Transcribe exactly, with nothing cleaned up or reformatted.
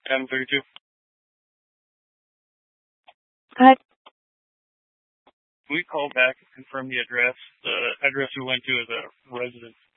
seven thirty-two. Go ahead. Can we call back and confirm the address? The address we went to is a residence.